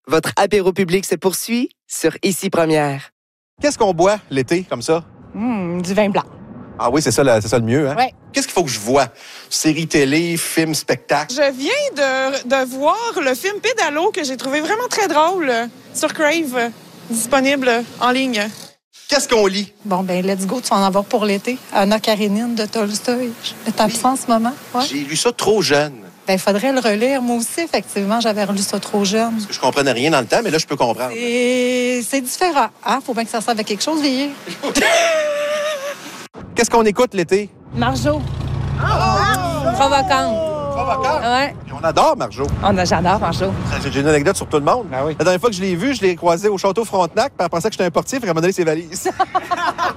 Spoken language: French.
Votre apéro public se poursuit sur Ici Première. Qu'est-ce qu'on boit l'été, comme ça? Du vin blanc. Ah oui, c'est ça le mieux, hein? Ouais. Qu'est-ce qu'il faut que je vois? Série télé, film, spectacle? Je viens de voir le film Pédalo que j'ai trouvé vraiment très drôle sur Crave, disponible en ligne. Qu'est-ce qu'on lit? Bon, ben let's go, tu vas en avoir pour l'été. Anna Karénine de Tolstoï. Je tape ça en ce moment. Ouais. J'ai lu ça trop jeune. Ben, il faudrait le relire. Moi aussi, effectivement, j'avais relu ça trop jeune. Parce que je comprenais rien dans le temps, mais là, je peux comprendre. Et c'est différent. Hein? Faut bien que ça serve à quelque chose, vieillir. Qu'est-ce qu'on écoute l'été? Marjo. Provocante. Ouais. On adore Marjo. J'adore Marjo. J'ai une anecdote sur tout le monde. Ah oui. La dernière fois que je l'ai vue, je l'ai croisée au château Frontenac, puis elle pensait que j'étais un portier, fait qu'elle m'a donné ses valises.